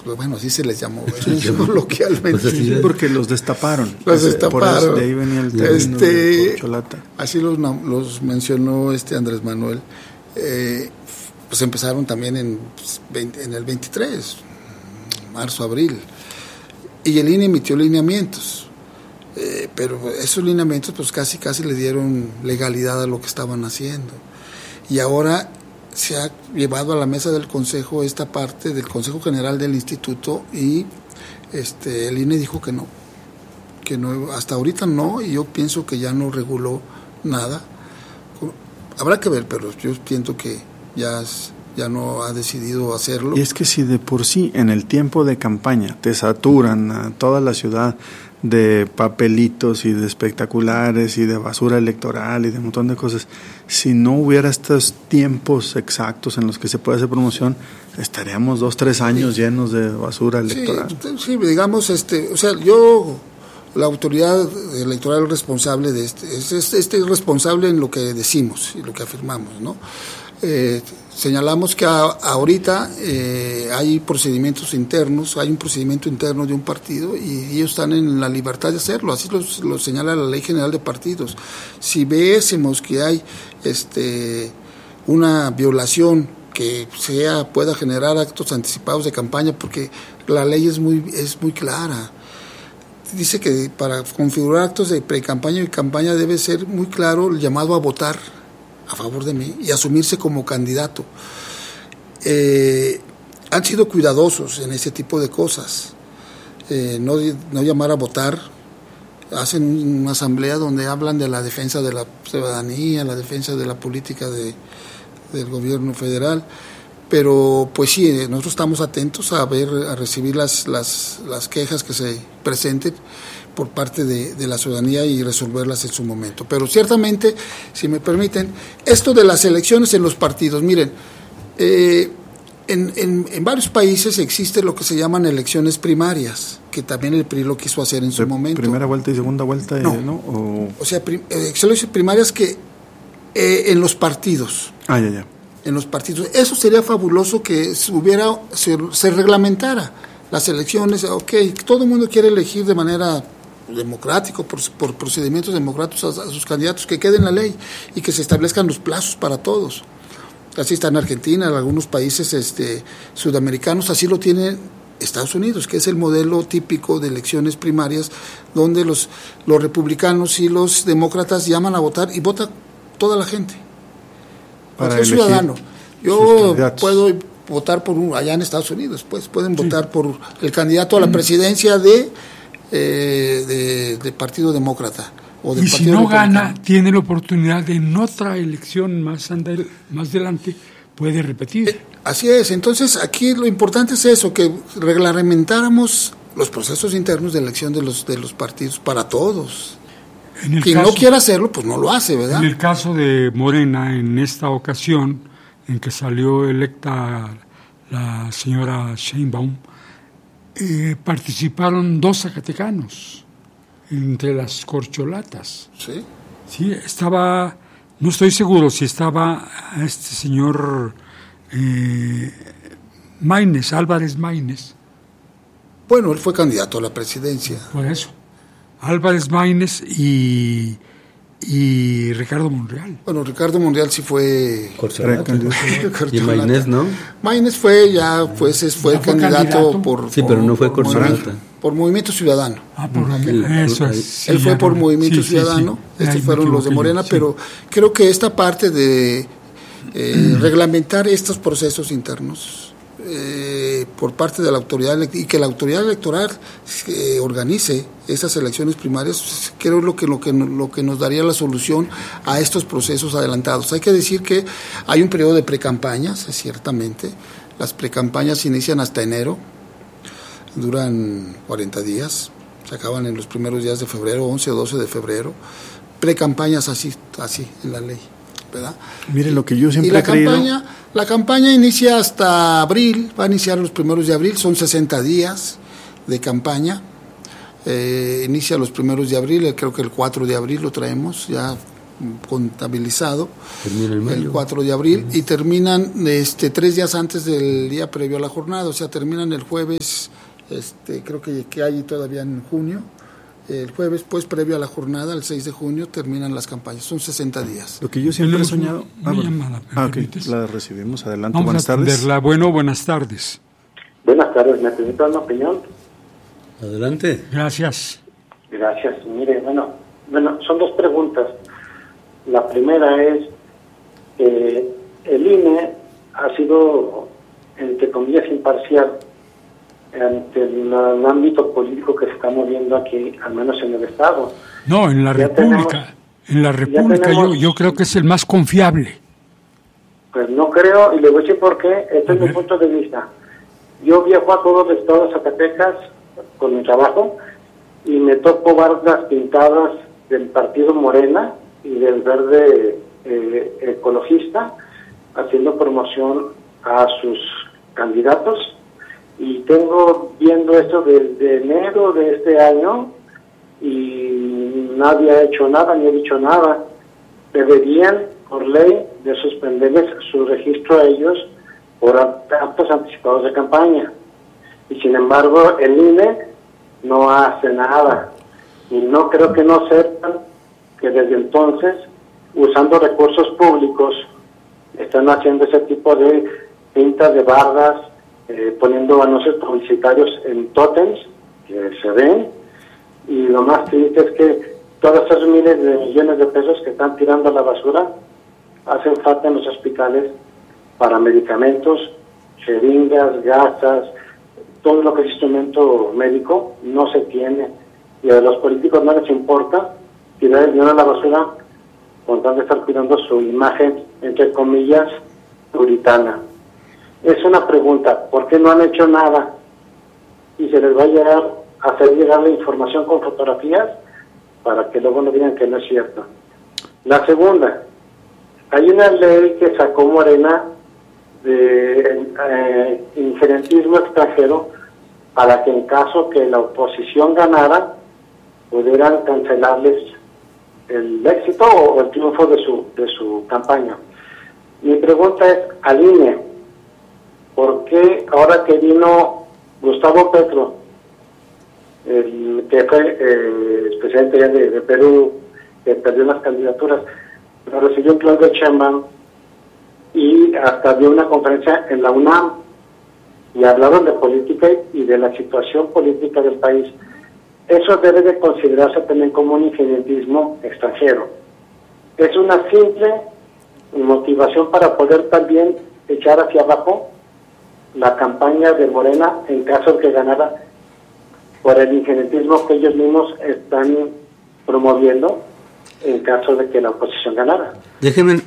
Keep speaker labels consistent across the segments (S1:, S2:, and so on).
S1: bueno, así se les llamó, coloquialmente.
S2: Pues
S3: sí, porque los destaparon.
S1: Los destaparon.
S3: Por eso, de ahí venía el término de corcholata.
S1: Así los mencionó Andrés Manuel. Pues empezaron también en el 23, marzo, abril. Y el INE emitió lineamientos. Pero esos lineamientos pues casi le dieron legalidad a lo que estaban haciendo. Y ahora se ha llevado a la mesa del Consejo esta parte del Consejo General del Instituto y el INE dijo que no, hasta ahorita no, y yo pienso que ya no reguló nada. Habrá que ver, pero yo pienso que ya no ha decidido hacerlo.
S3: Y es que si de por sí en el tiempo de campaña te saturan a toda la ciudad de papelitos y de espectaculares y de basura electoral y de un montón de cosas, si no hubiera estos tiempos exactos en los que se puede hacer promoción, estaríamos 2-3 años llenos de basura electoral.
S1: Sí, digamos, la autoridad electoral responsable de es responsable en lo que decimos y lo que afirmamos, ¿no? Señalamos que ahorita hay procedimientos internos, hay un procedimiento interno de un partido y ellos están en la libertad de hacerlo, así lo señala la Ley General de Partidos. Si viésemos que hay una violación que pueda generar actos anticipados de campaña, porque la ley es muy clara. Dice que para configurar actos de pre-campaña y campaña debe ser muy claro el llamado a votar a favor de mí y asumirse como candidato. Han sido cuidadosos en ese tipo de cosas, no llamar a votar. Hacen una asamblea donde hablan de la defensa de la ciudadanía, la defensa de la política del gobierno federal, pero pues sí, nosotros estamos atentos a recibir las quejas que se presenten por parte de la ciudadanía y resolverlas en su momento. Pero ciertamente, si me permiten, esto de las elecciones en los partidos, miren, en varios países existe lo que se llaman elecciones primarias, que también el PRI lo quiso hacer en su momento.
S3: ¿Primera vuelta y segunda vuelta?
S1: No. O sea, elecciones primarias que en los partidos.
S3: Ya.
S1: En los partidos. Eso sería fabuloso que se reglamentara las elecciones. Todo el mundo quiere elegir de manera democrática, por procedimientos democráticos a sus candidatos, que quede en la ley y que se establezcan los plazos para todos. Así está en Argentina, en algunos países sudamericanos, así lo tiene Estados Unidos, que es el modelo típico de elecciones primarias, donde los republicanos y los demócratas llaman a votar y vota toda la gente. Cualquier ciudadano. Yo puedo votar allá en Estados Unidos, pues pueden votar por el candidato a la presidencia de Partido Demócrata.
S2: Y si no gana, tiene la oportunidad de en otra elección más adelante puede repetir.
S1: Así es. Entonces aquí lo importante es eso, que reglamentáramos los procesos internos de elección de los partidos para todos. Quien no quiera hacerlo, pues no lo hace, ¿verdad?
S2: En el caso de Morena, en esta ocasión en que salió electa la señora Sheinbaum, participaron 2 zacatecanos entre las corcholatas.
S1: Sí.
S2: Sí, estaba, no estoy seguro si estaba este señor Álvarez Maínez.
S1: Bueno, él fue candidato a la presidencia.
S2: Por eso. Álvarez Maínez y Ricardo Monreal.
S1: Bueno, Ricardo Monreal sí fue
S3: corcholata.
S2: Y
S3: Maínez, ¿no?
S1: Maínez fue candidato por...
S3: Sí, pero no fue corcholata.
S1: Por Movimiento Ciudadano.
S2: Eso es.
S1: Él fue por Movimiento Ciudadano.
S2: Sí.
S1: Estos fueron los de Morena, pero creo que esta parte de reglamentar estos procesos internos por parte de la autoridad y que la autoridad electoral organice esas elecciones primarias, creo lo que nos daría la solución a estos procesos adelantados. Hay que decir que hay un periodo de precampañas, ciertamente. Las precampañas inician hasta enero, duran 40 días, se acaban en los primeros días de febrero, 11 o 12 de febrero. Precampañas así en la ley, ¿verdad?
S3: Mire, lo que yo siempre he creído...
S1: La campaña inicia hasta abril, va a iniciar los primeros de abril, son 60 días de campaña, inicia los primeros de abril, creo que el 4 de abril lo traemos ya contabilizado
S4: Termina
S1: el 4 de abril y terminan 3 días antes del día previo a la jornada, o sea, terminan el jueves, creo que hay todavía en junio. El jueves, pues, previo a la jornada, el 6 de junio, terminan las campañas. Son 60 días.
S3: Lo que yo siempre he soñado...
S2: llamada,
S3: okay. La recibimos. Adelante,
S2: Vamos
S3: buenas
S2: a
S3: tardes.
S2: atenderla. Bueno, buenas tardes.
S5: Buenas tardes, ¿me permite una opinión?
S4: Adelante.
S2: Gracias.
S5: Gracias. Mire, bueno, son dos preguntas. La primera es, el INE ha sido, entre comillas, imparcial ante el ámbito político que se está moviendo aquí, al menos en el Estado.
S2: No, en la República. En la República yo creo que es el más confiable.
S5: Pues no creo, y le voy a decir por qué. Este es mi punto de vista. Yo viajo a todo el estado de Zacatecas con mi trabajo y me topo bardas pintadas del partido Morena y del Verde Ecologista haciendo promoción a sus candidatos, y tengo viendo esto desde enero de este año y nadie ha hecho nada ni ha dicho nada. Deberían, por ley, de suspenderles su registro a ellos por actos anticipados de campaña, y sin embargo el INE no hace nada, y no creo que no sepan que desde entonces, usando recursos públicos, están haciendo ese tipo de pintas de bardas, poniendo anuncios publicitarios en tótems que se ven, y lo más triste es que todos esos miles de millones de pesos que están tirando a la basura hacen falta en los hospitales para medicamentos, jeringas, gasas, todo lo que es instrumento médico no se tiene, y a los políticos no les importa tirar el dinero a la basura con tal de estar cuidando su imagen, entre comillas, puritana. Es una pregunta, ¿por qué no han hecho nada? Y se les va a hacer llegar la información con fotografías para que luego no digan que no es cierto. La segunda, hay una ley que sacó Morena de injerentismo extranjero para que en caso que la oposición ganara pudieran cancelarles el éxito o el triunfo de su campaña. Mi pregunta es al INE, ¿por qué ahora que vino Gustavo Petro, que fue el presidente ya de Perú, que perdió las candidaturas, lo recibió Claudio Sheinbaum y hasta dio una conferencia en la UNAM y hablaron de política y de la situación política del país? Eso debe de considerarse también como un injerentismo extranjero. Es una simple motivación para poder también echar hacia abajo la campaña de Morena en caso de que ganara, por el injerentismo que ellos mismos están promoviendo en caso de que la oposición ganara.
S4: Déjeme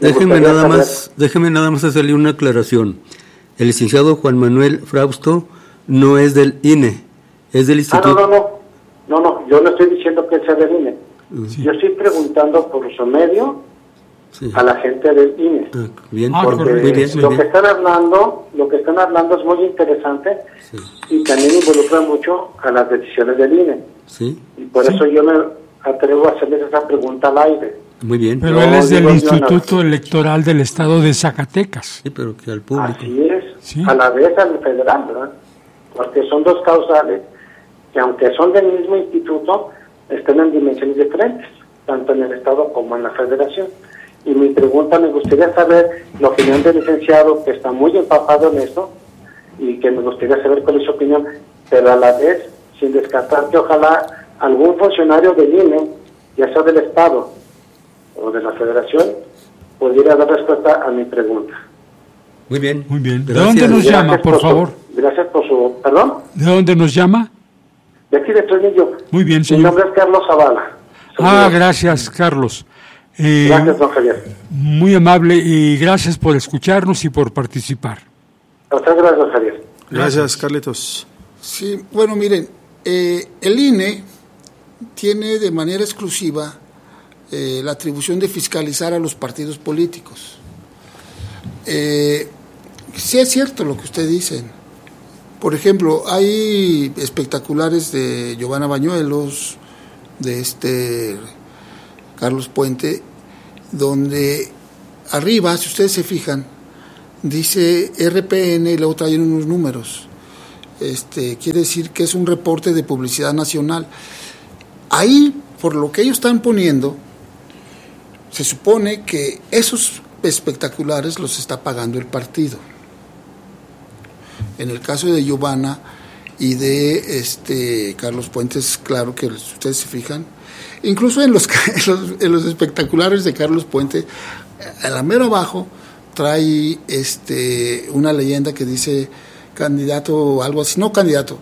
S4: nada más hacerle una aclaración. El licenciado Juan Manuel Frausto no es del INE, es del Instituto...
S5: No, yo no estoy diciendo que sea del INE. Sí. Yo estoy preguntando por su medio a la gente del INE.
S4: Bien,
S5: porque
S4: muy bien.
S5: Lo que están hablando es muy interesante, y también involucra mucho a las decisiones del INE.
S4: Sí.
S5: Y por eso yo me atrevo a hacerles esa pregunta al aire.
S4: Muy bien.
S2: Pero él es del Instituto Electoral del Estado de Zacatecas.
S4: Sí, pero que al público.
S5: Así es, a la vez al federal, ¿verdad? Porque son dos causales que, aunque son del mismo instituto, están en dimensiones diferentes, tanto en el Estado como en la Federación. Y mi pregunta, me gustaría saber la opinión del licenciado, que está muy empapado en esto, y que me gustaría saber cuál es su opinión, pero a la vez, sin descartar que ojalá algún funcionario del INE, ya sea del Estado o de la Federación, pudiera dar respuesta a mi pregunta.
S4: Muy bien.
S2: Muy bien. ¿De
S4: Gracias.
S2: dónde nos llama, por favor?
S5: Gracias por su... ¿Perdón?
S2: ¿De dónde nos llama?
S5: De aquí de Trujillo.
S2: Muy bien, señor.
S5: Mi nombre es Carlos Zavala.
S2: Gracias, Carlos.
S5: Gracias, don Javier.
S2: Muy amable, y gracias por escucharnos y por participar.
S5: Muchas gracias, don Javier.
S3: Gracias, Carlitos.
S1: Sí, bueno, miren, el INE tiene de manera exclusiva la atribución de fiscalizar a los partidos políticos. Sí es cierto lo que usted dice. Por ejemplo, hay espectaculares de Giovanna Bañuelos, de Carlos Puente, donde arriba, si ustedes se fijan, dice RPN y luego traen unos números. Quiere decir que es un reporte de publicidad nacional. Ahí, por lo que ellos están poniendo, se supone que esos espectaculares los está pagando el partido. En el caso de Giovanna y de Carlos Puentes, claro que ustedes se fijan, incluso en los espectaculares de Carlos Puente, a la mero abajo trae una leyenda que dice candidato o algo así, no candidato,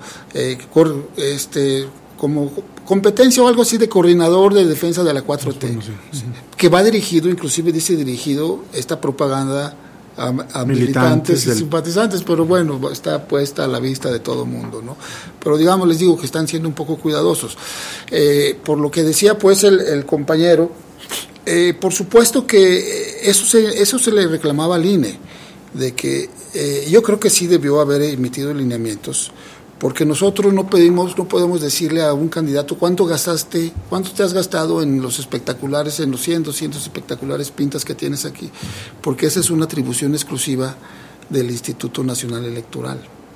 S1: como competencia o algo así de coordinador de defensa de la 4T, que va dirigido, inclusive dice dirigido esta propaganda a militantes y simpatizantes, pero bueno, está puesta a la vista de todo mundo, ¿no? Pero digamos, les digo que están siendo un poco cuidadosos. Por lo que decía pues el compañero, por supuesto que eso se le reclamaba al INE, de que yo creo que sí debió haber emitido lineamientos, porque nosotros no podemos decirle a un candidato cuánto te has gastado en los espectaculares, en los 100, 200 espectaculares pintas que tienes aquí, porque esa es una atribución exclusiva del Instituto Nacional Electoral.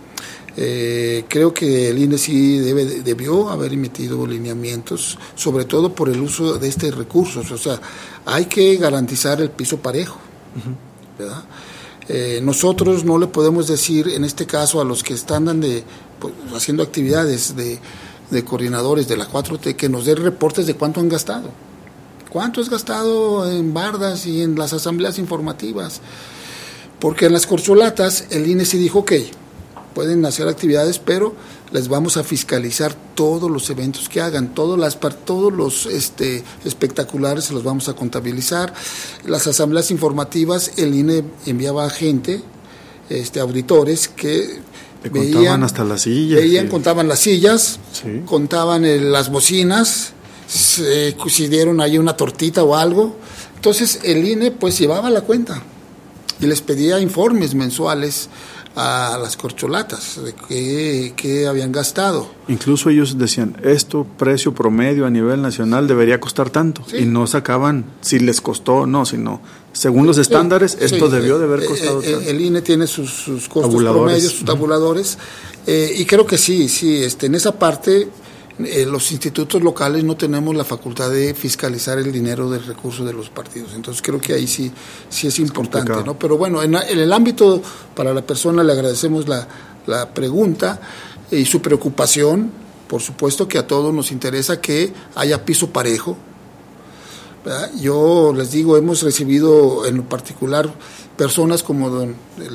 S1: Creo que el INE sí debió haber emitido lineamientos, sobre todo por el uso de este recurso. O sea, hay que garantizar el piso parejo, ¿verdad? Nosotros no le podemos decir, en este caso, a los que están haciendo actividades de coordinadores de la 4T, que nos den reportes de cuánto han gastado. ¿Cuánto es gastado en bardas y en las asambleas informativas? Porque en las corcholatas el INE sí dijo, ok, pueden hacer actividades, pero les vamos a fiscalizar todos los eventos que hagan, todos los espectaculares se los vamos a contabilizar. Las asambleas informativas, el INE enviaba a gente, auditores que
S3: contaban hasta las sillas.
S1: Contaban las sillas,
S3: sí.
S1: Contaban las bocinas, si dieron ahí una tortita o algo. Entonces el INE pues llevaba la cuenta y les pedía informes mensuales a las corcholatas de qué habían gastado.
S3: Incluso ellos decían, precio promedio a nivel nacional debería costar tanto, sí. Y no sacaban si les costó o no, sino según los estándares, esto debió de haber costado tanto.
S1: El INE tiene sus costos promedios, sus tabuladores, y creo que sí, en esa parte los institutos locales no tenemos la facultad de fiscalizar el dinero del recurso de los partidos, entonces creo que ahí sí es importante, ¿no? Pero bueno, en el ámbito, para la persona le agradecemos la pregunta y su preocupación. Por supuesto que a todos nos interesa que haya piso parejo, ¿verdad? Yo les digo, hemos recibido en particular personas como don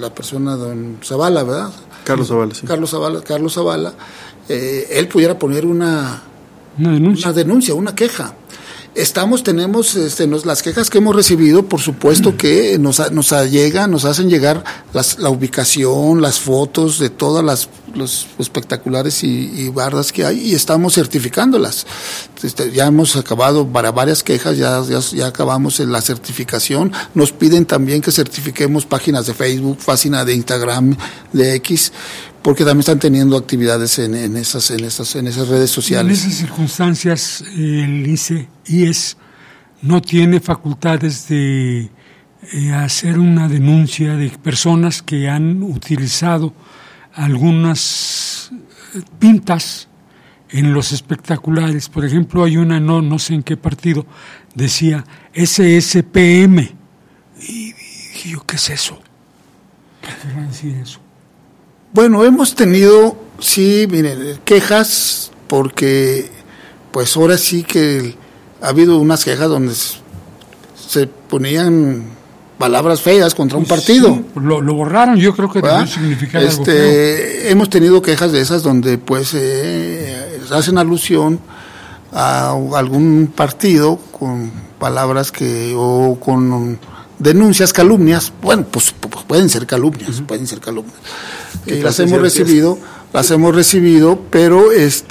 S1: Zavala, ¿verdad?
S3: Carlos Zavala, sí.
S1: Carlos Zavala, él pudiera poner una denuncia, una queja. Tenemos las quejas que hemos recibido, por supuesto que nos hacen llegar la ubicación, las fotos de todas los espectaculares y bardas que hay, y estamos certificándolas. Ya hemos acabado para varias quejas, ya acabamos en la certificación. Nos piden también que certifiquemos páginas de Facebook, página de Instagram, de X, porque también están teniendo actividades en esas redes sociales.
S2: En esas circunstancias, el IES no tiene facultades de hacer una denuncia de personas que han utilizado algunas pintas en los espectaculares. Por ejemplo, hay una, no sé en qué partido, decía SSPM. Y dije yo, ¿qué es eso? ¿Qué querrá decir eso?
S1: Bueno, hemos tenido, sí, miren, quejas, porque pues ahora sí que ha habido unas quejas donde se ponían palabras feas contra un partido.
S2: Sí, lo borraron, yo creo que debe significar algo feo.
S1: Hemos tenido quejas de esas donde pues hacen alusión a algún partido con palabras o con denuncias, calumnias. Bueno, pues pueden ser calumnias, las hemos recibido, pero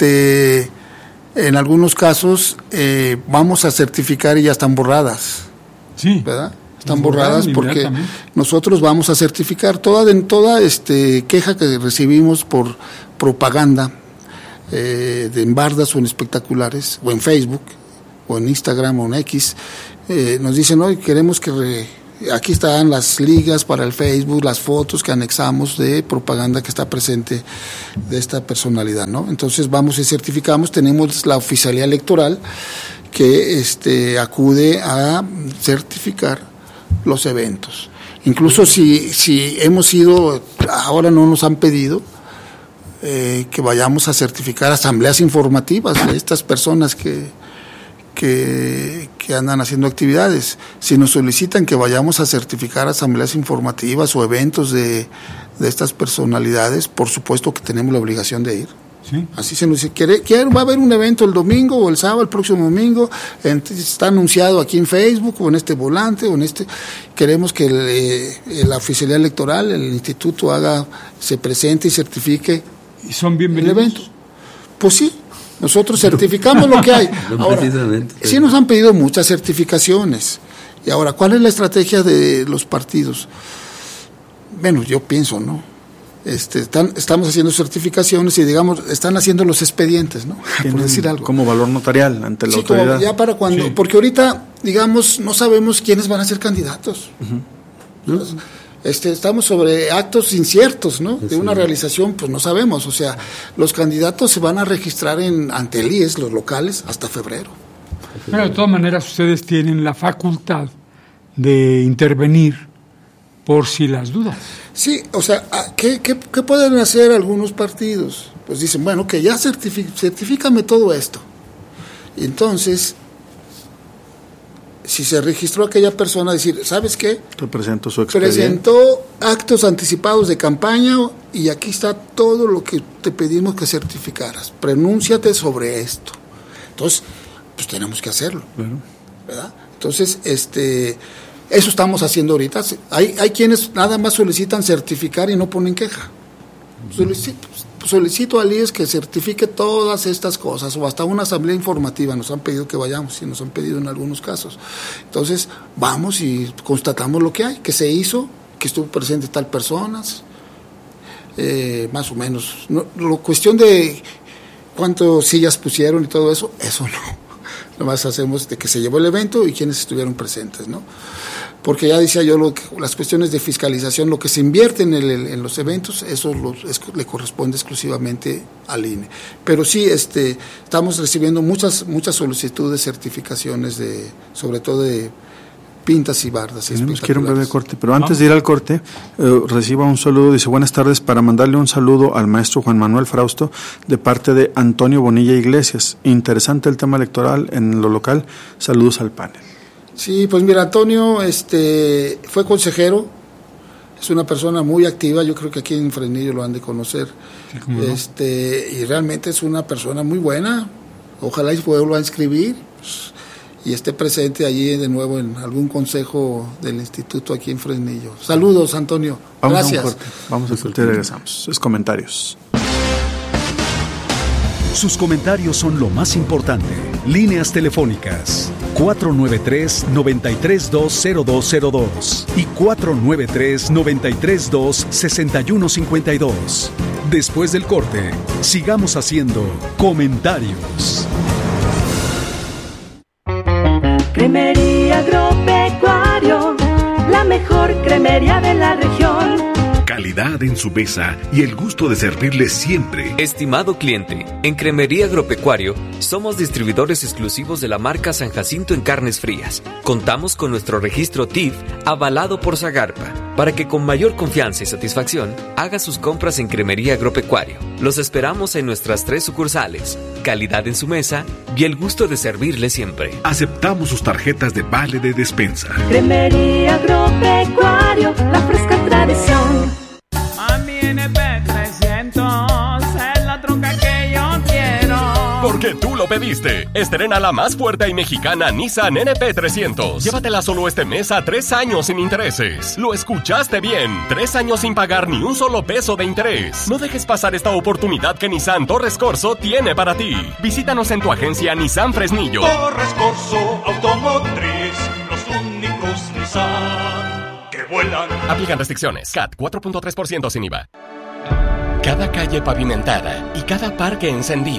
S1: en algunos casos vamos a certificar y ya están borradas.
S2: Sí.
S1: ¿Verdad? Están borradas porque nosotros vamos a certificar toda queja que recibimos por propaganda en bardas o en espectaculares o en Facebook o en Instagram o en X, nos dicen, hoy queremos que aquí están las ligas para el Facebook, las fotos que anexamos de propaganda que está presente de esta personalidad, ¿no? Entonces vamos y certificamos, tenemos la oficialía electoral que acude a certificar los eventos. Incluso si hemos ido, ahora no nos han pedido que vayamos a certificar asambleas informativas de estas personas que andan haciendo actividades. Si nos solicitan que vayamos a certificar asambleas informativas o eventos de estas personalidades, por supuesto que tenemos la obligación de ir. ¿Sí? Así se nos dice, va a haber un evento el domingo o el sábado, el próximo domingo, está anunciado aquí en Facebook o en este volante o en queremos que la oficialía electoral, el instituto se presente y certifique.
S2: ¿Y son bienvenidos?
S1: El evento. Pues sí, nosotros certificamos lo que hay. Ahora, sí nos han pedido muchas certificaciones. Y ahora, ¿cuál es la estrategia de los partidos? Bueno, yo pienso, ¿no? Estamos haciendo certificaciones y, digamos, están haciendo los expedientes, ¿no? Por decir algo.
S3: Como valor notarial ante la autoridad.
S1: Ya para cuando, sí. Porque ahorita, digamos, no sabemos quiénes van a ser candidatos. Uh-huh. ¿No? Estamos sobre actos inciertos, ¿no? De una realización, pues no sabemos. O sea, los candidatos se van a registrar ante el IES, los locales, hasta febrero.
S2: Pero de todas maneras ustedes tienen la facultad de intervenir por si las dudas.
S1: Sí, o sea, ¿qué pueden hacer algunos partidos? Pues dicen, bueno, que ya certifícame todo esto. Y entonces, si se registró aquella persona, decir, ¿sabes qué?
S3: Te presento su expediente.
S1: Presentó actos anticipados de campaña y aquí está todo lo que te pedimos que certificaras. Pronúnciate sobre esto. Entonces, pues tenemos que hacerlo. Bueno. ¿Verdad? Entonces, eso estamos haciendo ahorita. Hay quienes nada más solicitan certificar y no ponen queja. Solicito al IES que certifique todas estas cosas, o hasta una asamblea informativa. Nos han pedido que vayamos, y nos han pedido en algunos casos. Entonces, vamos y constatamos lo que hay, que se hizo, que estuvo presente tal personas, más o menos. Cuestión de cuántas sillas pusieron y todo eso no. Nomás hacemos de que se llevó el evento y quienes estuvieron presentes, ¿no? Porque ya decía yo, las cuestiones de fiscalización, lo que se invierte en los eventos, eso le corresponde exclusivamente al INE. Pero sí, estamos recibiendo muchas solicitudes, certificaciones, sobre todo de pintas y bardas.
S3: Tenemos que ir a un breve corte, pero antes de ir al corte, reciba un saludo. Dice, buenas tardes, para mandarle un saludo al maestro Juan Manuel Frausto de parte de Antonio Bonilla Iglesias. Interesante el tema electoral en lo local. Saludos al panel.
S1: Sí, pues mira, Antonio fue consejero, es una persona muy activa, yo creo que aquí en Fresnillo lo han de conocer, sí, y realmente es una persona muy buena, ojalá y vuelva a inscribir y esté presente allí de nuevo en algún consejo del instituto aquí en Fresnillo. Saludos, Antonio. Gracias.
S3: Vamos a corte y regresamos. Sus comentarios.
S6: Sus comentarios son lo más importante. Líneas telefónicas 493-9320202 y 493-932-6152. Después del corte, sigamos haciendo comentarios.
S7: Cremería Agropecuario, la mejor cremería de la región.
S8: Calidad en su mesa y el gusto de servirle siempre.
S9: Estimado cliente, en Cremería Agropecuario somos distribuidores exclusivos de la marca San Jacinto en carnes frías. Contamos con nuestro registro TIF avalado por Zagarpa para que con mayor confianza y satisfacción haga sus compras en Cremería Agropecuario. Los esperamos en nuestras 3 sucursales. Calidad en su mesa y el gusto de servirle siempre.
S8: Aceptamos sus tarjetas de vale de despensa.
S7: Cremería Agropecuario, la fresca tradición.
S10: A mi NP300 es la troca que yo quiero.
S11: Porque tú lo pediste. Estrena la más fuerte y mexicana Nissan NP300. Llévatela solo este mes a 3 años sin intereses. Lo escuchaste bien. 3 años sin pagar ni un solo peso de interés. No dejes pasar esta oportunidad que Nissan Torres Corso tiene para ti. Visítanos en tu agencia Nissan Fresnillo.
S12: Torres Corso Automotriz, los únicos Nissan que vuelan.
S11: Aplican restricciones. CAT 4.3% sin IVA. Cada calle pavimentada y cada parque encendido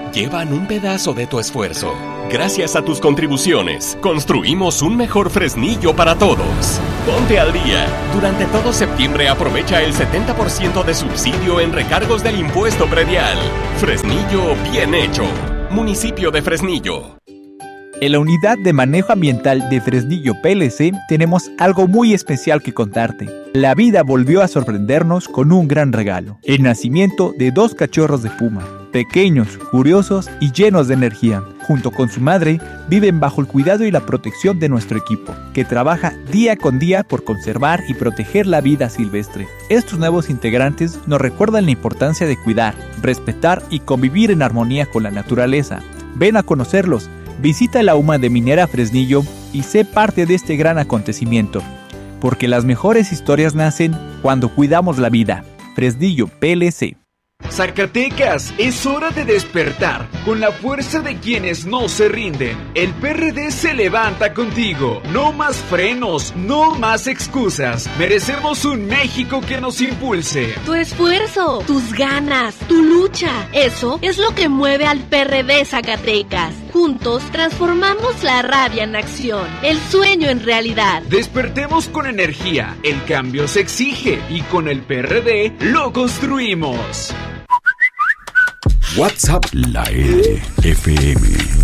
S11: llevan un pedazo de tu esfuerzo. Gracias a tus contribuciones, construimos un mejor Fresnillo para todos. Ponte al día. Durante todo septiembre aprovecha el 70% de subsidio en recargos del impuesto predial. Fresnillo bien hecho. Municipio de Fresnillo.
S13: En la Unidad de Manejo Ambiental de Fresnillo PLC tenemos algo muy especial que contarte. La vida volvió a sorprendernos con un gran regalo: el nacimiento de 2 cachorros de puma. Pequeños, curiosos y llenos de energía. Junto con su madre, viven bajo el cuidado y la protección de nuestro equipo, que trabaja día con día por conservar y proteger la vida silvestre. Estos nuevos integrantes nos recuerdan la importancia de cuidar, respetar y convivir en armonía con la naturaleza. Ven a conocerlos. Visita la UMA de Minera Fresnillo y sé parte de este gran acontecimiento, porque las mejores historias nacen cuando cuidamos la vida. Fresnillo PLC.
S14: Zacatecas, es hora de despertar con la fuerza de quienes no se rinden. El PRD se levanta contigo. No más frenos, no más excusas. Merecemos un México que nos impulse.
S15: Tu esfuerzo, tus ganas, tu lucha, eso es lo que mueve al PRD Zacatecas. Juntos transformamos la rabia en acción, el sueño en realidad.
S14: Despertemos con energía, el cambio se exige y con el PRD lo construimos.
S8: WhatsApp La FM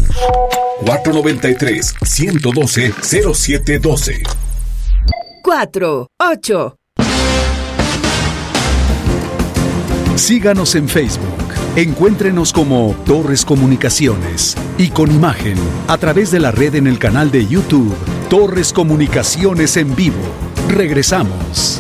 S8: 493-112-0712
S16: 48.
S6: Síganos en Facebook. Encuéntrenos como Torres Comunicaciones y con imagen a través de la red en el canal de YouTube Torres Comunicaciones en Vivo. Regresamos.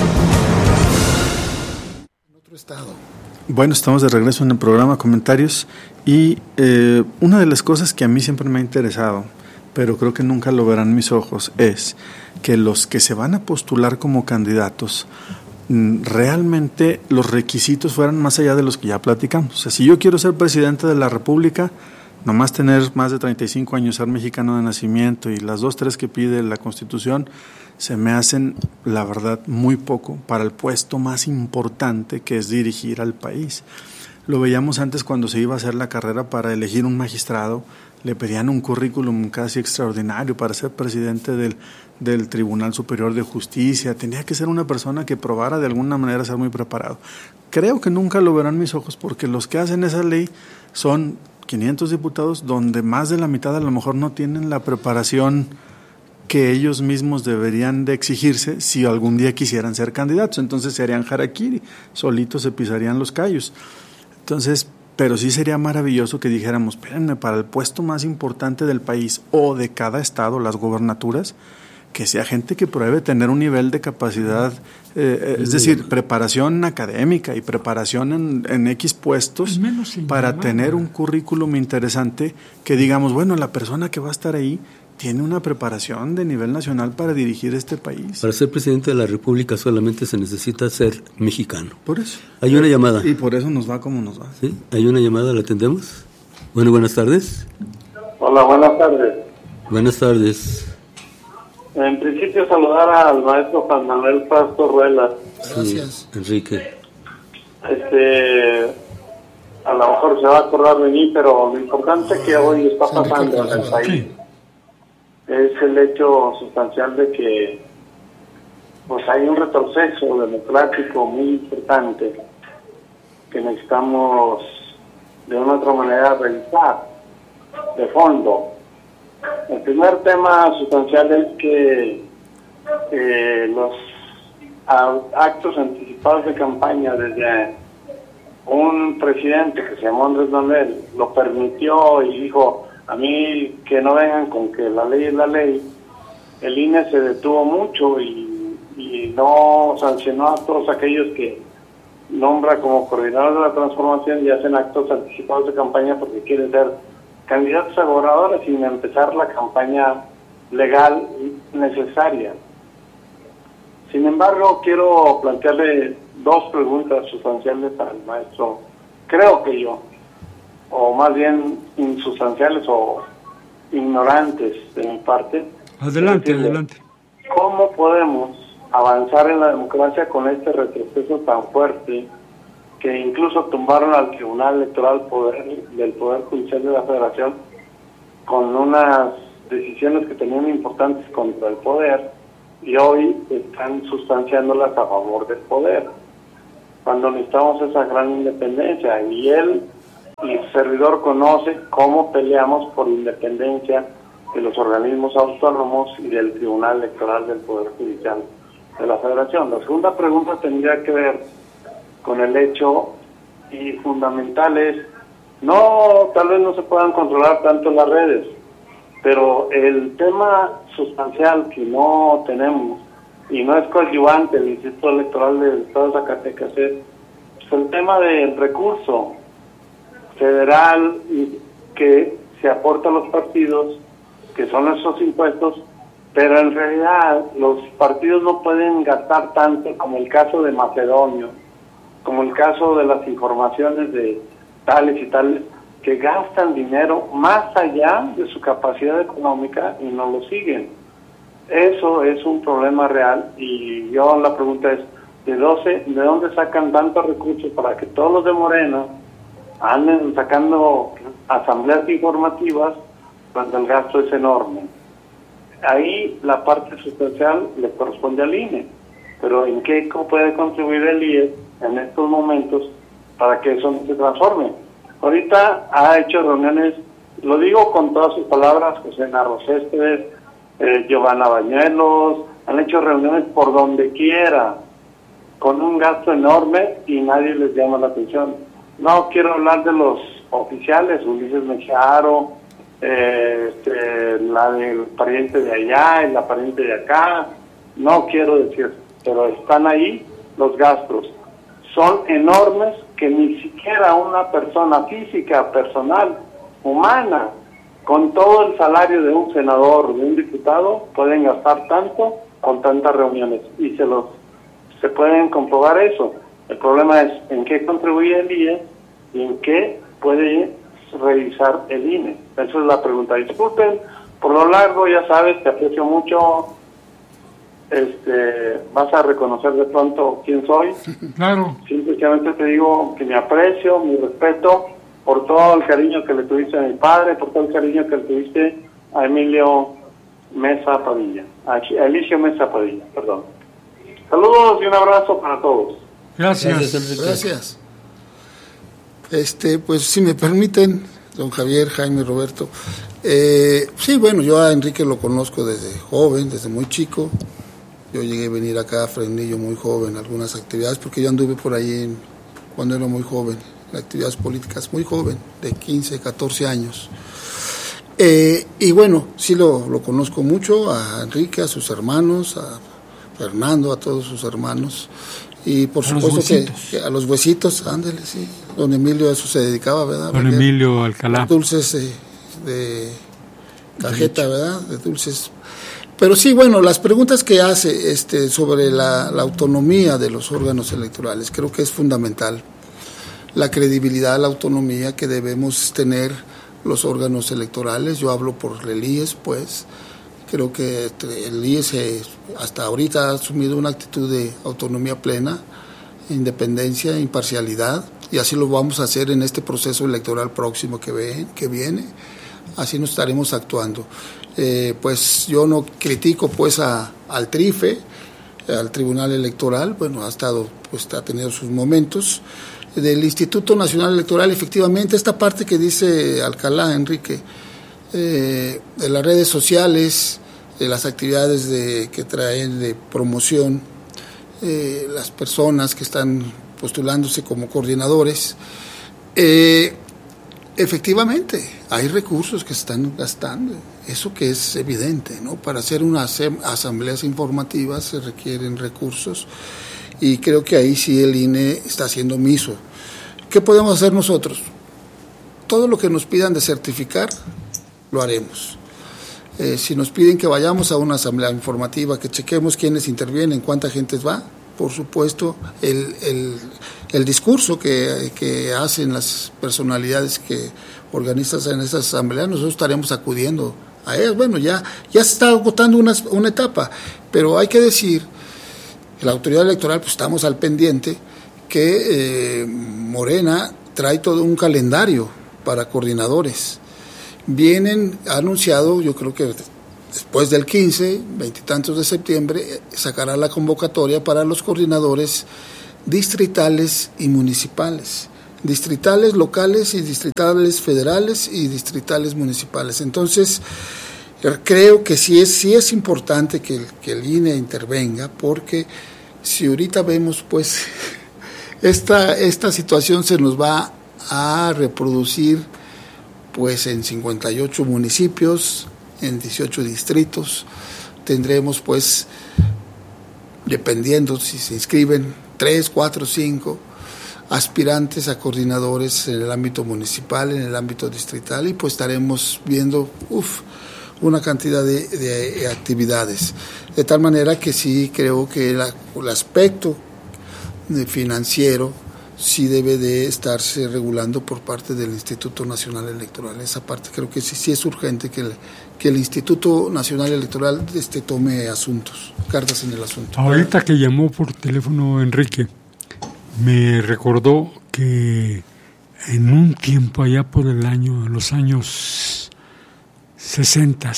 S1: En otro estado.
S3: Bueno, estamos de regreso en el programa Comentarios y una de las cosas que a mí siempre me ha interesado, pero creo que nunca lo verán mis ojos, es que los que se van a postular como candidatos realmente los requisitos fueran más allá de los que ya platicamos. O sea, si yo quiero ser presidente de la República, nomás tener más de 35 años, ser mexicano de nacimiento y las 2, 3 que pide la Constitución, se me hacen, la verdad, muy poco para el puesto más importante que es dirigir al país. Lo veíamos antes cuando se iba a hacer la carrera para elegir un magistrado, le pedían un currículum casi extraordinario para ser presidente del Tribunal Superior de Justicia. Tenía que ser una persona que probara de alguna manera ser muy preparado. Creo que nunca lo verán mis ojos porque los que hacen esa ley son 500 diputados donde más de la mitad a lo mejor no tienen la preparación que ellos mismos deberían de exigirse si algún día quisieran ser candidatos. Entonces se harían harakiri, solitos se pisarían los callos. Entonces, pero sí sería maravilloso que dijéramos, espérenme, para el puesto más importante del país o de cada estado, las gobernaturas, que sea gente que pruebe tener un nivel de capacidad, es decir, preparación académica y preparación en X puestos para tener un currículum interesante que digamos, bueno, la persona que va a estar ahí tiene una preparación de nivel nacional para dirigir este país.
S4: Para ser presidente de la República solamente se necesita ser mexicano.
S3: Por eso.
S4: Hay una llamada.
S3: Y por eso nos va como nos va.
S4: Sí, hay una llamada, ¿la atendemos? Bueno, buenas tardes.
S5: Hola, buenas tardes.
S4: Buenas tardes.
S5: En principio saludar al maestro Juan Manuel Frausto Ruelas.
S1: Gracias.
S4: Sí, Enrique.
S5: A lo mejor se va a acordar de mí, pero lo importante que hoy está pasando en el país es el hecho sustancial de que pues hay un retroceso democrático muy importante que necesitamos de una u otra manera revisar de fondo. El primer tema sustancial es que los actos anticipados de campaña desde un presidente que se llamó Andrés Manuel lo permitió y dijo, a mí que no vengan con que la ley es la ley. El INE se detuvo mucho y no sancionó a todos aquellos que nombra como coordinadores de la transformación y hacen actos anticipados de campaña porque quieren ser candidatos a gobernadores sin empezar la campaña legal necesaria. Sin embargo, quiero plantearle 2 preguntas sustanciales al maestro, creo que yo, o más bien insustanciales o ignorantes de mi parte.
S2: Adelante, adelante.
S5: ¿Cómo podemos avanzar en la democracia con este retroceso tan fuerte que incluso tumbaron al Tribunal Electoral del Poder Judicial de la Federación con unas decisiones que tenían importantes contra el poder, y hoy están sustanciándolas a favor del poder, cuando necesitamos esa gran independencia. Y él y su servidor conoce cómo peleamos por la independencia de los organismos autónomos y del Tribunal Electoral del Poder Judicial de la Federación. La segunda pregunta tendría que ver con el hecho, y fundamental es, tal vez no se puedan controlar tanto las redes, pero el tema sustancial que no tenemos, y no es coadyuvante el Instituto Electoral del Estado de Zacatecas, es el tema del recurso federal que se aporta a los partidos, que son esos impuestos, pero en realidad los partidos no pueden gastar tanto, como el caso de Macedonio, como el caso de las informaciones de tales y tales, que gastan dinero más allá de su capacidad económica y no lo siguen. Eso es un problema real, y yo la pregunta es, ¿de dónde sacan tantos recursos para que todos los de Morena anden sacando asambleas informativas cuando el gasto es enorme? Ahí la parte sustancial le corresponde al INE, pero ¿en qué puede contribuir el IES en estos momentos para que eso no se transforme? Ahorita ha hecho reuniones, lo digo con todas sus palabras, José Narro Céspedes, Giovanna Bañuelos, han hecho reuniones por donde quiera, con un gasto enorme, y nadie les llama la atención. No quiero hablar de los oficiales, Ulises Mejaro, la del pariente de allá y la pariente de acá, no quiero decir, pero están ahí los gastos. Son enormes, que ni siquiera una persona física, personal, humana, con todo el salario de un senador, de un diputado, pueden gastar tanto con tantas reuniones, y se pueden comprobar eso. El problema es en qué contribuye el IE y en qué puede revisar el INE. Esa es la pregunta. Disculpen por lo largo, ya sabes, te aprecio mucho. Vas a reconocer de pronto quién soy.
S2: Claro.
S5: Simplemente te digo que mi aprecio, mi respeto por todo el cariño que le tuviste a mi padre, por todo el cariño que le tuviste a Emilio Mesa Padilla, a Elicio Mesa Padilla, perdón. Saludos y un abrazo para todos.
S2: Gracias.
S1: Pues si me permiten, don Javier, Jaime, Roberto, sí, bueno, yo a Enrique lo conozco desde joven, desde muy chico. Yo llegué a venir acá a Fresnillo muy joven, algunas actividades, porque yo anduve por ahí cuando era muy joven, en actividades políticas, muy joven, de 15, 14 años. Y bueno, sí lo conozco mucho, a Enrique, a sus hermanos, a Fernando, a todos sus hermanos, y por supuesto que a los huesitos, ándale, sí. Don Emilio a eso se dedicaba, ¿verdad?
S2: Don Emilio Alcalá.
S1: Dulces de cajeta, ¿verdad? De dulces. Pero sí, bueno, las preguntas que hace sobre la autonomía de los órganos electorales, creo que es fundamental. La credibilidad, la autonomía que debemos tener los órganos electorales. Yo hablo por el IES, pues. Creo que el IES hasta ahorita ha asumido una actitud de autonomía plena, independencia, imparcialidad, y así lo vamos a hacer en este proceso electoral próximo que viene. Así nos estaremos actuando. Pues yo no critico pues al TRIFE, al Tribunal Electoral, bueno, ha tenido sus momentos. Del Instituto Nacional Electoral, efectivamente, esta parte que dice Alcalá, Enrique, de las redes sociales, de las actividades que traen de promoción, las personas que están postulándose como coordinadores, efectivamente, hay recursos que se están gastando, eso que es evidente, ¿no? Para hacer unas asambleas informativas se requieren recursos, y creo que ahí sí el INE está haciendo omiso. ¿Qué podemos hacer nosotros? Todo lo que nos pidan de certificar, lo haremos. Si nos piden que vayamos a una asamblea informativa, que chequemos quiénes intervienen, cuánta gente va, por supuesto, el discurso que hacen las personalidades que organizan en esas asambleas, nosotros estaremos acudiendo a ellas. Bueno, ya se está agotando una etapa, pero hay que decir, la autoridad electoral, pues estamos al pendiente, que Morena trae todo un calendario para coordinadores. Ha anunciado, yo creo que después del 15, 20 y tantos de septiembre, sacará la convocatoria para los coordinadores distritales y municipales. Distritales locales y distritales federales y distritales municipales. Entonces, creo que sí es importante que el INE intervenga, porque si ahorita vemos, pues, esta situación se nos va a reproducir, pues, en 58 municipios, en 18 distritos. Tendremos, pues, dependiendo si se inscriben 3, 4, 5 aspirantes a coordinadores en el ámbito municipal, en el ámbito distrital, y pues estaremos viendo una cantidad de actividades. De tal manera que sí creo que el aspecto financiero sí debe de estarse regulando por parte del Instituto Nacional Electoral. Esa parte creo que sí es urgente que el Instituto Nacional Electoral tome cartas en el asunto.
S2: Ahorita que llamó por teléfono Enrique, me recordó que en un tiempo allá por los años 60,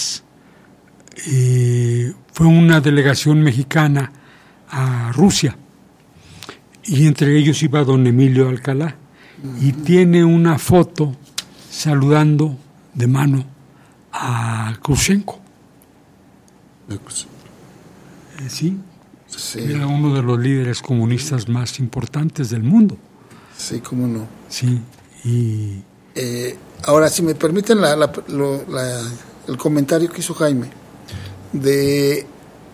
S2: fue una delegación mexicana a Rusia, y entre ellos iba don Emilio Alcalá, y tiene una foto saludando de mano a Khrushchev. Sí. Era uno de los líderes comunistas más importantes del mundo.
S1: Sí, cómo no.
S2: Sí, y...
S1: ahora, si me permiten el comentario que hizo Jaime, de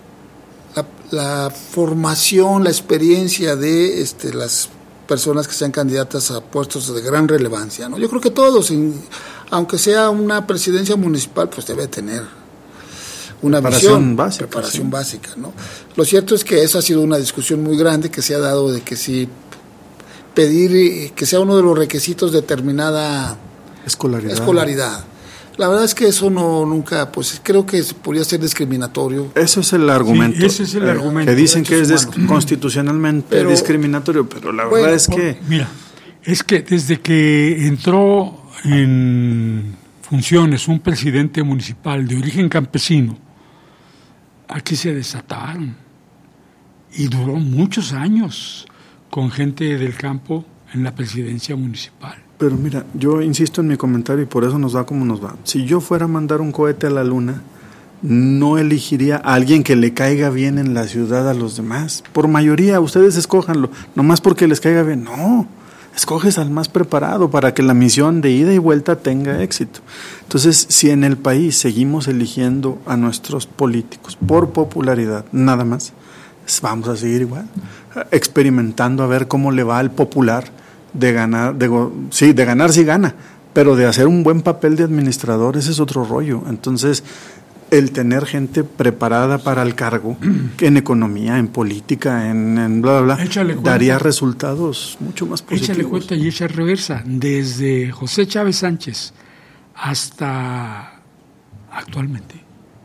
S1: la formación, la experiencia de las personas que sean candidatas a puestos de gran relevancia, ¿no? Yo creo que todos, aunque sea una presidencia municipal, pues debe tener una preparación básica, ¿no? Lo cierto es que esa ha sido una discusión muy grande que se ha dado, de que si pedir que sea uno de los requisitos determinada escolaridad. La verdad es que eso nunca, pues creo que podría ser discriminatorio.
S3: Eso es el argumento.
S2: Sí, ese es el argumento.
S3: Que dicen que es constitucionalmente discriminatorio, pero la verdad es que...
S2: Mira, es que desde que entró en funciones un presidente municipal de origen campesino, aquí se desataron, y duró muchos años con gente del campo en la presidencia municipal.
S3: Pero mira, yo insisto en mi comentario y por eso nos va como nos va. Si yo fuera a mandar un cohete a la luna, no elegiría a alguien que le caiga bien en la ciudad a los demás. Por mayoría, ustedes escójanlo, nomás porque les caiga bien. No, escoges al más preparado para que la misión de ida y vuelta tenga éxito. Entonces, si en el país seguimos eligiendo a nuestros políticos por popularidad, nada más, vamos a seguir igual, experimentando a ver cómo le va al popular de ganar, de ganar sí gana, pero de hacer un buen papel de administrador, ese es otro rollo. Entonces, el tener gente preparada para el cargo, en economía, en política, en bla, bla, bla, daría resultados mucho más positivos.
S2: Échale cuenta y echa reversa, desde José Chávez Sánchez hasta actualmente.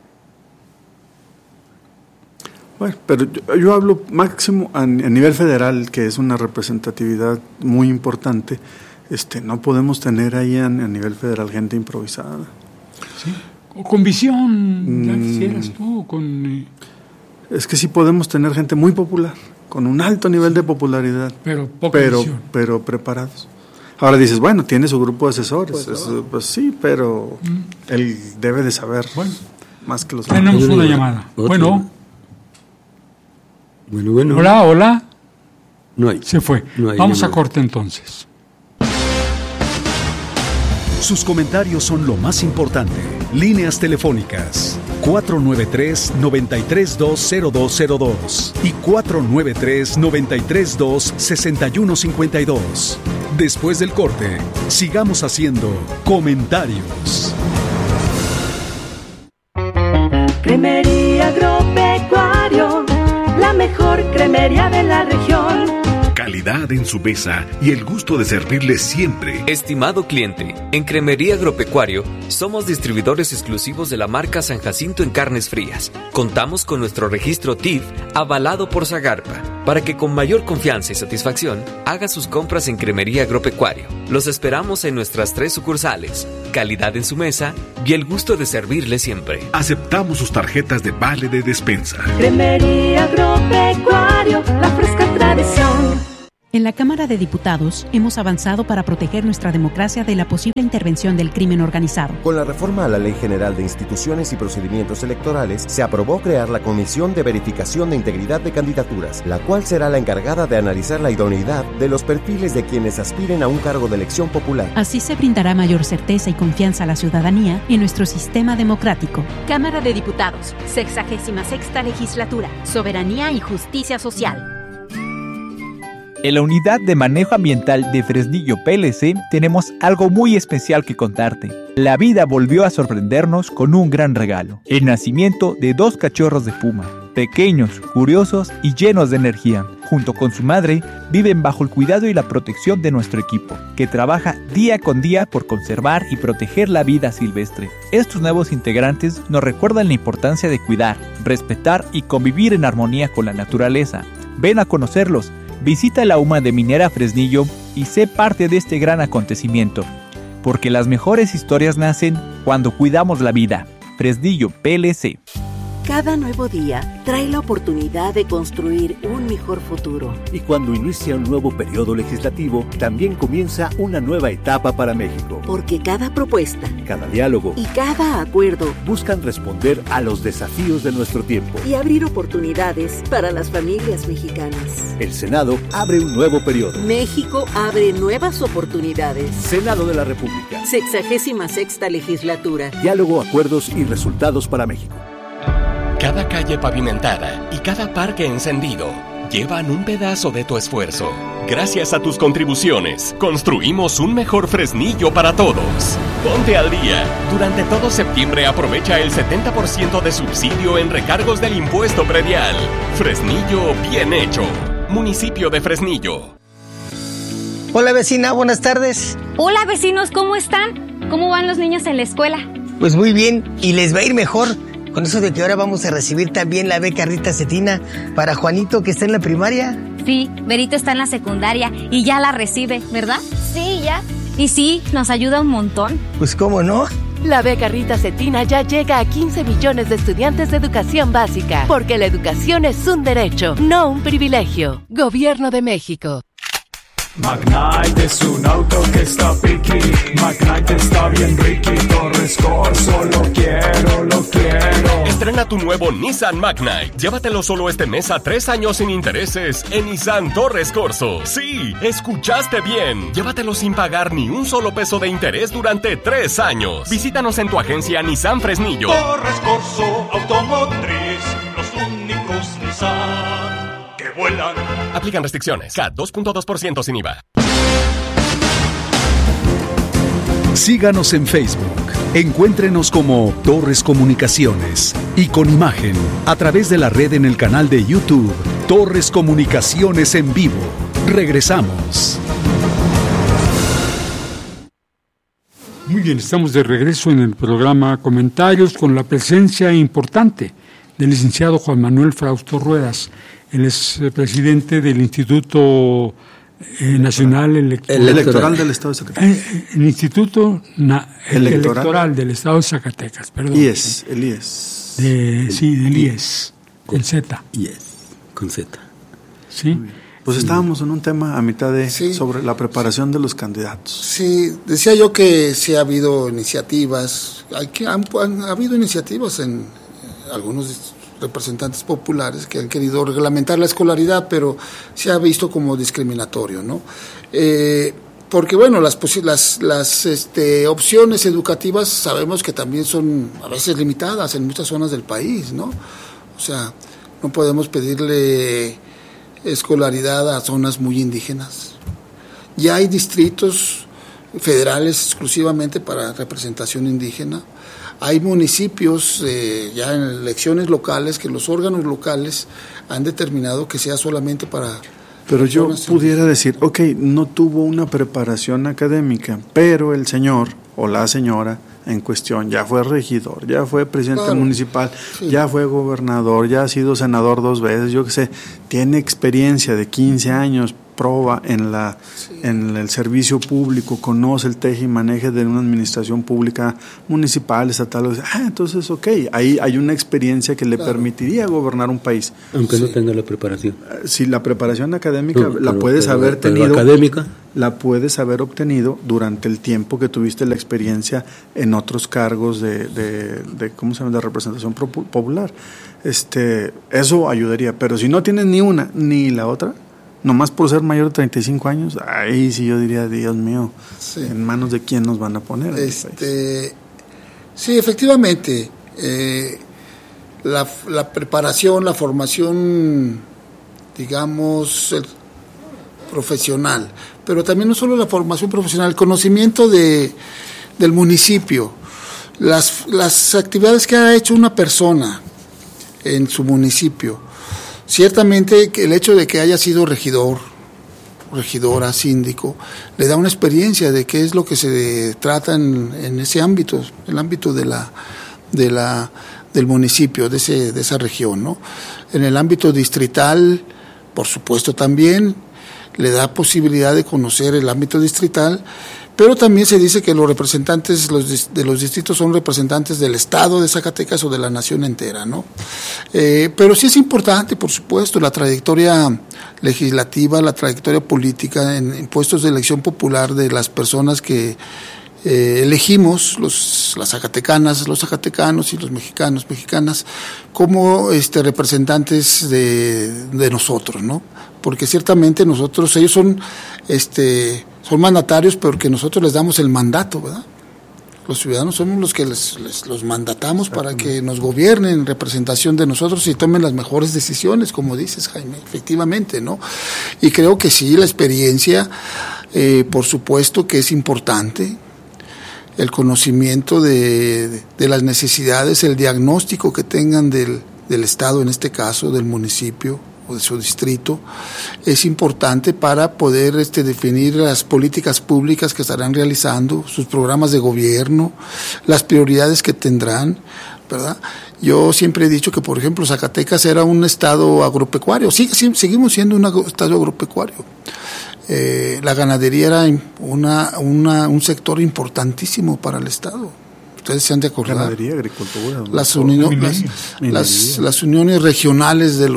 S3: Bueno, pero yo hablo máximo a nivel federal, que es una representatividad muy importante. No podemos tener ahí a nivel federal gente improvisada.
S2: Sí. O con visión, ya quisieras tú,
S3: Es que sí podemos tener gente muy popular, con un alto nivel de popularidad, pero preparados. Ahora dices, bueno, tiene su grupo de asesores, pues sí, pero él debe de saber más que los demás.
S2: Tenemos una llamada. Bueno. Hola.
S4: No hay.
S2: Se fue.
S4: No hay
S2: Vamos
S4: llamada.
S2: a corte entonces.
S6: Sus comentarios son lo más importante. Líneas telefónicas 493-9320202 y 493-932-6152. Después del corte, sigamos haciendo comentarios.
S7: Cremería Agropecuario, la mejor cremería de la región.
S8: calidad en su mesa y el gusto de servirle siempre.
S9: Estimado cliente, en Cremería Agropecuario somos distribuidores exclusivos de la marca San Jacinto en carnes frías. Contamos con nuestro registro TIF avalado por Zagarpa, para que con mayor confianza y satisfacción haga sus compras en Cremería Agropecuario. Los esperamos en nuestras 3 sucursales, calidad en su mesa y el gusto de servirle siempre.
S8: Aceptamos sus tarjetas de vale de despensa.
S7: Cremería Agropecuario, la fresca tradición.
S16: En la Cámara de Diputados hemos avanzado para proteger nuestra democracia de la posible intervención del crimen organizado.
S17: Con la reforma a la Ley General de Instituciones y Procedimientos Electorales, se aprobó crear la Comisión de Verificación de Integridad de Candidaturas, la cual será la encargada de analizar la idoneidad de los perfiles de quienes aspiren a un cargo de elección popular.
S16: Así se brindará mayor certeza y confianza a la ciudadanía en nuestro sistema democrático.
S18: Cámara de Diputados, 66ª Legislatura, Soberanía y Justicia Social.
S13: En la Unidad de Manejo Ambiental de Fresnillo PLC tenemos algo muy especial que contarte. La vida volvió a sorprendernos con un gran regalo: el nacimiento de 2 cachorros de puma, pequeños, curiosos y llenos de energía. Junto con su madre, viven bajo el cuidado y la protección de nuestro equipo, que trabaja día con día por conservar y proteger la vida silvestre. Estos nuevos integrantes nos recuerdan la importancia de cuidar, respetar y convivir en armonía con la naturaleza. Ven a conocerlos. Visita la UMA de Minera Fresnillo y sé parte de este gran acontecimiento, porque las mejores historias nacen cuando cuidamos la vida. Fresnillo PLC.
S19: Cada nuevo día trae la oportunidad de construir un mejor futuro.
S20: Y cuando inicia un nuevo periodo legislativo, también comienza una nueva etapa para México.
S19: Porque cada propuesta,
S20: cada diálogo
S19: y cada acuerdo
S20: buscan responder a los desafíos de nuestro tiempo
S19: y abrir oportunidades para las familias mexicanas.
S20: El Senado abre un nuevo periodo.
S19: México abre nuevas oportunidades.
S20: Senado de la República.
S19: 66ª Legislatura.
S20: Diálogo, acuerdos y resultados para México.
S11: Cada calle pavimentada y cada parque encendido llevan un pedazo de tu esfuerzo. Gracias a tus contribuciones, construimos un mejor Fresnillo para todos. Ponte al día. Durante todo septiembre aprovecha el 70% de subsidio en recargos del impuesto predial. Fresnillo bien hecho. Municipio de Fresnillo.
S21: Hola vecina, buenas tardes.
S22: Hola vecinos, ¿cómo están? ¿Cómo van los niños en la escuela?
S21: Pues muy bien, y les va a ir mejor. Con eso de que ahora vamos a recibir también la beca Rita Cetina para Juanito, que está en la primaria.
S22: Sí, Berito está en la secundaria y ya la recibe, ¿verdad?
S23: Sí, ya.
S22: Y sí, nos ayuda un montón.
S21: Pues cómo no.
S24: La beca Rita Cetina ya llega a 15 millones de estudiantes de educación básica, porque la educación es un derecho, no un privilegio. Gobierno de México.
S25: Magnite es un auto que está piqui. Magnite está bien ricky. Torres Corso, lo quiero.
S11: Estrena tu nuevo Nissan Magnite. Llévatelo solo este mes a 3 años sin intereses en Nissan Torres Corso. Sí, escuchaste bien. Llévatelo sin pagar ni un solo peso de interés durante 3 años. Visítanos en tu agencia Nissan Fresnillo.
S12: Torres Corso Automotriz, los únicos Nissan que vuelan.
S11: Aplican restricciones. CAT 2.2% sin IVA.
S6: Síganos en Facebook. Encuéntrenos como Torres Comunicaciones y con imagen a través de la red en el canal de YouTube Torres Comunicaciones en vivo. Regresamos.
S2: Muy bien, estamos de regreso en el programa Comentarios con la presencia importante del licenciado Juan Manuel Frausto Ruedas. Él es presidente del Instituto Nacional
S3: Electoral del Estado de Zacatecas.
S2: El Instituto Electoral del Estado de Zacatecas, perdón.
S3: IES, el IES.
S2: Del IES, con Z.
S4: IES, con Z.
S2: Sí.
S3: Pues estábamos en un tema a mitad de sobre la preparación de los candidatos.
S1: Sí, decía yo que sí ha habido iniciativas, ha habido iniciativas en algunos representantes populares que han querido reglamentar la escolaridad, pero se ha visto como discriminatorio, ¿no? Porque bueno, las opciones educativas sabemos que también son a veces limitadas en muchas zonas del país, ¿no? O sea, no podemos pedirle escolaridad a zonas muy indígenas. Ya hay distritos federales exclusivamente para representación indígena. Hay municipios ya en elecciones locales que los órganos locales han determinado que sea solamente para
S3: Pero yo pudiera decir, ok, no tuvo una preparación académica, pero el señor o la señora en cuestión ya fue regidor, ya fue presidente municipal, ya fue gobernador, ya ha sido senador 2 veces, yo qué sé, tiene experiencia de 15 años, proba en el servicio público, conoce el teje y maneje de una administración pública municipal, estatal, entonces ok, ahí hay una experiencia que le permitiría gobernar un país.
S4: Aunque no tenga la preparación.
S3: Si la preparación académica la puedes haber tenido,
S4: académica
S3: la puedes haber obtenido durante el tiempo que tuviste la experiencia en otros cargos de ¿cómo se llama?, de representación popular. Eso ayudaría, pero si no tienes ni una ni la otra, nomás por ser mayor de 35 años, ahí sí yo diría, Dios mío, ¿en manos de quién nos van a poner?
S1: Sí, efectivamente, la preparación, la formación, digamos, profesional, pero también no solo la formación profesional, el conocimiento del municipio, las actividades que ha hecho una persona en su municipio. Ciertamente que el hecho de que haya sido regidor, regidora, síndico, le da una experiencia de qué es lo que se trata en ese ámbito, el ámbito del municipio, de esa región, ¿no? En el ámbito distrital, por supuesto también, le da posibilidad de conocer el ámbito distrital, pero también se dice que los representantes de los distritos son representantes del estado de Zacatecas o de la nación entera, ¿no? Pero sí es importante, por supuesto, la trayectoria legislativa, la trayectoria política en puestos de elección popular de las personas que elegimos, las zacatecanas, los zacatecanos y los mexicanas, como representantes de nosotros, ¿no? Porque ciertamente ellos son mandatarios, pero que nosotros les damos el mandato, ¿verdad? Los ciudadanos somos los que los mandatamos para que nos gobiernen en representación de nosotros y tomen las mejores decisiones, como dices, Jaime, efectivamente, ¿no? Y creo que sí, la experiencia, por supuesto que es importante, el conocimiento de las necesidades, el diagnóstico que tengan del Estado, en este caso, del municipio o de su distrito, es importante para poder definir las políticas públicas que estarán realizando, sus programas de gobierno, las prioridades que tendrán, ¿verdad? Yo siempre he dicho que, por ejemplo, Zacatecas era un estado agropecuario, seguimos siendo un estado agropecuario. La ganadería era un sector importantísimo para el estado. Ustedes se han de acordar.
S3: Ganadería, agricultura.
S1: Las uniones regionales de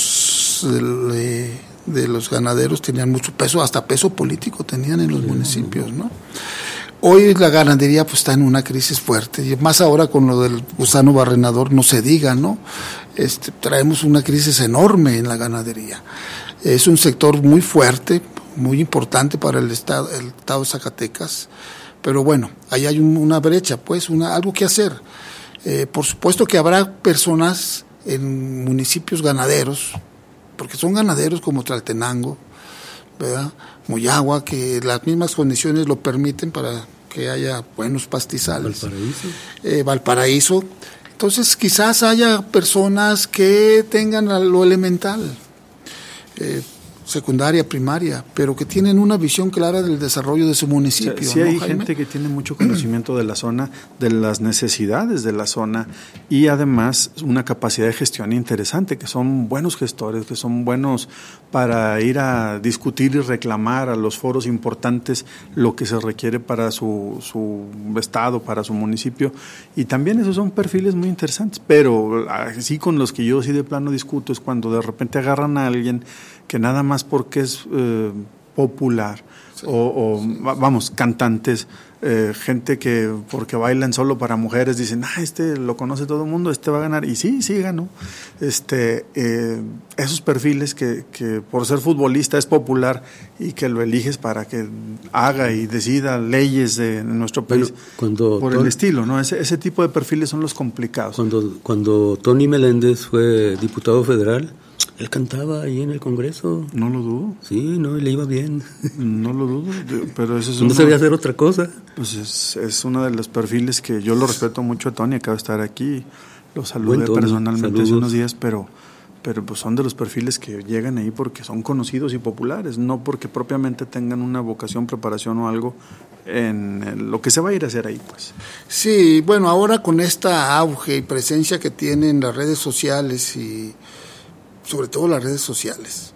S1: los ganaderos tenían mucho peso, hasta peso político tenían en los municipios, ¿no? Hoy la ganadería pues está en una crisis fuerte, y más ahora con lo del gusano barrenador, no se diga, ¿no? Traemos una crisis enorme en la ganadería. Es un sector muy fuerte, muy importante para el estado de Zacatecas, pero bueno, ahí hay una brecha, pues, algo que hacer. Por supuesto que habrá personas en municipios ganaderos, porque son ganaderos como Tlaltenango, ¿verdad?, Moyagua, que las mismas condiciones lo permiten para que haya buenos pastizales. Valparaíso. Entonces quizás haya personas que tengan lo elemental, secundaria, primaria, pero que tienen una visión clara del desarrollo de su municipio.
S3: Sí, hay gente que tiene mucho conocimiento de la zona, de las necesidades de la zona, y además una capacidad de gestión interesante, que son buenos gestores, que son buenos para ir a discutir y reclamar a los foros importantes lo que se requiere para su estado, para su municipio, y también esos son perfiles muy interesantes, pero así con los que yo sí de plano discuto es cuando de repente agarran a alguien que nada más porque es popular, sí, vamos, cantantes, gente que porque bailan solo para mujeres dicen, lo conoce todo el mundo, va a ganar, y sí ganó. Esos perfiles que por ser futbolista es popular y que lo eliges para que haga y decida leyes de nuestro país, el estilo, ¿no? Ese tipo de perfiles son los complicados.
S4: Cuando Tony Meléndez fue diputado federal, él cantaba ahí en el Congreso.
S3: No lo dudo.
S4: Sí, no, le iba bien.
S3: No lo dudo, pero eso es
S4: no sabía hacer otra cosa.
S3: Pues es uno de los perfiles que yo lo respeto mucho a Tony, acaba de estar aquí, lo saludé personalmente hace unos días, pero pero pues son de los perfiles que llegan ahí porque son conocidos y populares, no porque propiamente tengan una vocación, preparación o algo en lo que se va a ir a hacer ahí, pues.
S1: Sí, bueno, ahora con esta auge y presencia que tienen las redes sociales y sobre todo las redes sociales,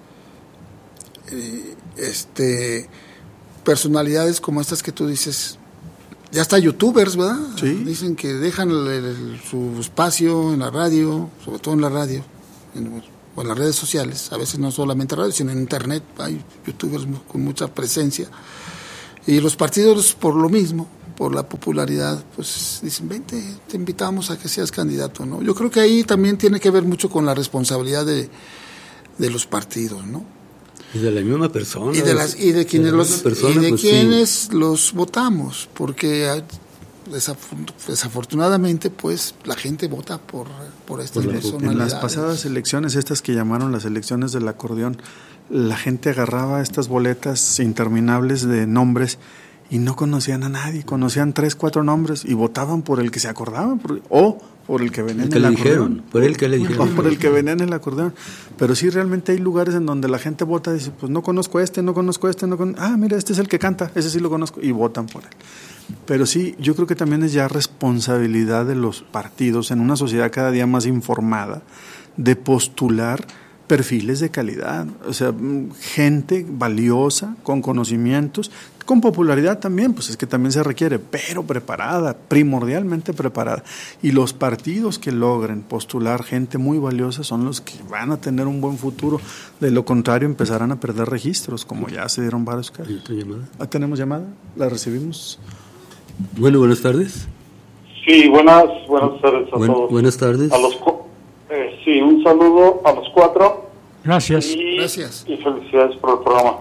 S1: personalidades como estas que tú dices, ya hasta youtubers, ¿verdad?
S3: Sí.
S1: Dicen que dejan su espacio en la radio, sobre todo en la radio, o en las redes sociales, a veces no solamente radio, sino en internet, hay youtubers con mucha presencia, y los partidos por lo mismo, por la popularidad, pues dicen, vente, te invitamos a que seas candidato, ¿no? Yo creo que ahí también tiene que ver mucho con la responsabilidad de los partidos, ¿no?
S4: Y de la misma persona.
S1: Y de quienes los votamos, porque desafortunadamente pues la gente vota por estas personalidades.
S3: En las pasadas elecciones, estas que llamaron las elecciones del acordeón, la gente agarraba estas boletas interminables de nombres y no conocían a nadie, conocían 3, 4 nombres y votaban por el que se acordaban, o por el que venía en el acordeón.
S4: Por el que le dijeron.
S3: O por el que venía en el acordeón. Pero sí, realmente hay lugares en donde la gente vota y dice, pues no conozco no conozco mira, este es el que canta, ese sí lo conozco, y votan por él. Pero sí, yo creo que también es ya responsabilidad de los partidos en una sociedad cada día más informada de postular perfiles de calidad, o sea, gente valiosa, con conocimientos, con popularidad también, pues es que también se requiere, pero preparada, primordialmente preparada. Y los partidos que logren postular gente muy valiosa son los que van a tener un buen futuro. De lo contrario, empezarán a perder registros, como ya se dieron varios casos. ¿Tenemos llamada? ¿La recibimos?
S4: Bueno, buenas tardes.
S5: Sí, buenas tardes a todos.
S4: Buenas tardes.
S5: Sí, un saludo a los 4.
S2: Gracias.
S1: Gracias.
S5: Y felicidades por el programa.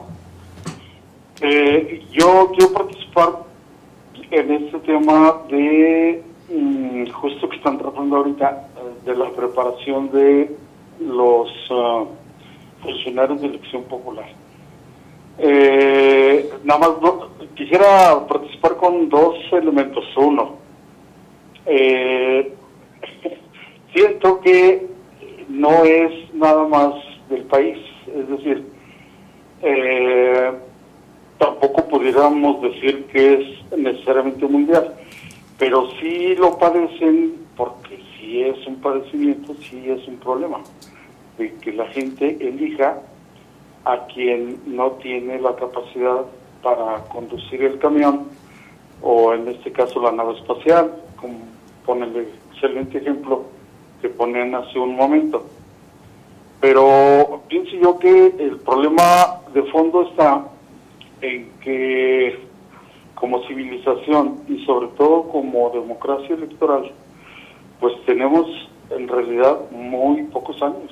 S5: Yo quiero participar en este tema de justo que están tratando ahorita de la preparación de los funcionarios de elección popular. Nada más quisiera participar con 2 elementos. Uno, siento que no es nada más del país, es decir, tampoco pudiéramos decir que es necesariamente mundial, pero sí lo padecen porque sí es un padecimiento, sí es un problema, de que la gente elija a quien no tiene la capacidad para conducir el camión, o en este caso la nave espacial, como pone el excelente ejemplo que ponían hace un momento. Pero pienso yo que el problema de fondo está en que como civilización y sobre todo como democracia electoral, pues tenemos en realidad muy pocos años.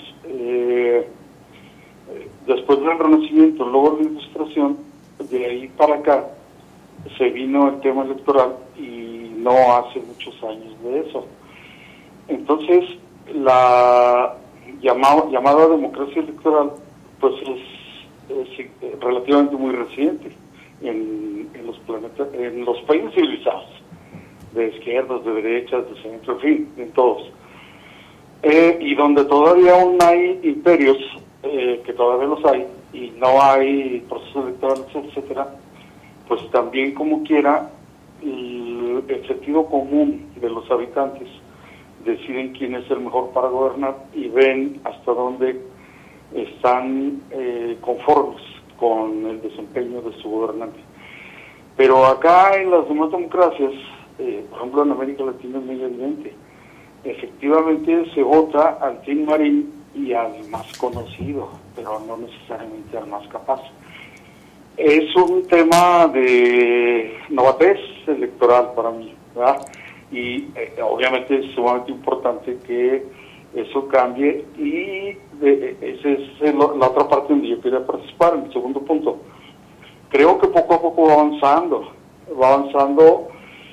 S5: Después del Renacimiento, luego de la Ilustración, de ahí para acá se vino el tema electoral y no hace muchos años de eso. Entonces, la llamada democracia electoral pues es relativamente muy reciente en los países civilizados, de izquierdas, de derechas, de centro, en fin, en todos. Y donde todavía aún hay imperios, que todavía los hay, y no hay procesos electorales, etcétera, pues también como quiera el sentido común de los habitantes deciden quién es el mejor para gobernar y ven hasta dónde están conformes con el desempeño de su gobernante. Pero acá en las demás democracias, por ejemplo en América Latina es muy evidente, efectivamente se vota al Tin Marín y al más conocido, pero no necesariamente al más capaz. Es un tema de novatez electoral para mí, ¿verdad? Y obviamente es sumamente importante que eso cambie, y esa es la otra parte donde yo quería participar, en el segundo punto. Creo que poco a poco va avanzando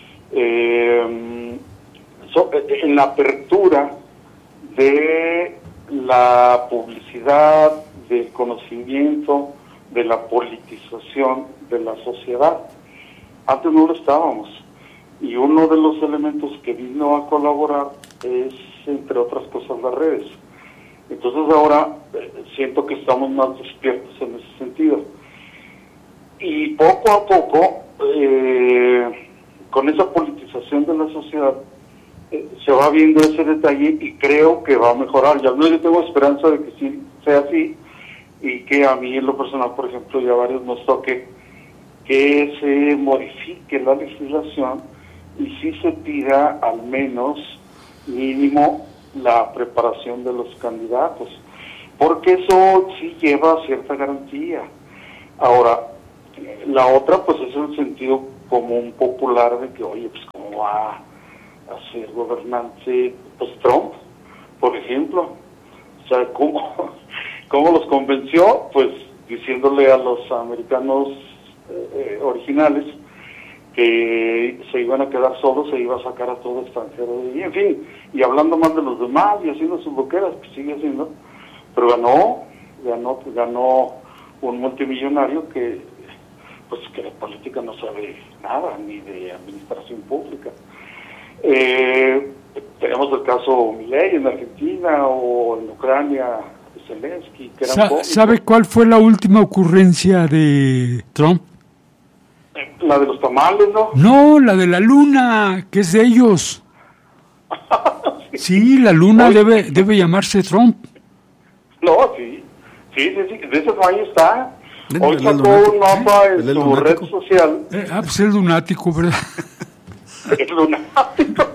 S5: en la apertura de la publicidad, del conocimiento, de la politización de la sociedad. Antes no lo estábamos, y uno de los elementos que vino a colaborar es, entre otras cosas, las redes. Entonces ahora siento que estamos más despiertos en ese sentido. Y poco a poco, con esa politización de la sociedad, se va viendo ese detalle y creo que va a mejorar. Yo tengo esperanza de que sí sea así y que a mí en lo personal, por ejemplo, ya varios nos toque que se modifique la legislación y sí se pida al menos mínimo la preparación de los candidatos, porque eso sí lleva cierta garantía. Ahora, la otra pues es el sentido común popular de que, oye, pues cómo va a ser gobernante pues Trump, por ejemplo. O sea, ¿cómo los convenció? Pues diciéndole a los americanos originales que se iban a quedar solos, se iba a sacar a todo extranjero de ahí, en fin, y hablando mal de los demás y haciendo sus loqueras, que sigue haciendo, pero ganó un multimillonario que pues que de política no sabe nada, ni de administración pública. Tenemos el caso Milei en Argentina o en Ucrania, Zelensky, que eran
S2: ¿Sabe cuál fue la última ocurrencia de Trump?
S5: La de los tamales, ¿no?
S2: No, la de la luna, que es de ellos. Sí, la luna debe llamarse Trump.
S5: No, sí, de ese tamaño está. Hoy sacó un mapa en su red social.
S2: Pues el lunático, ¿verdad?
S5: El lunático.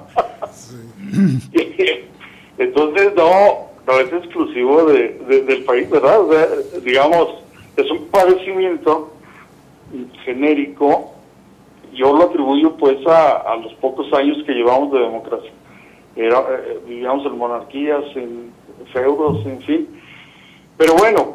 S5: Entonces, no es exclusivo del país, ¿verdad? O sea, digamos, es un padecimiento genérico. Yo lo atribuyo pues a los pocos años que llevamos de democracia. Vivíamos en monarquías, en feudos, en fin. Pero bueno,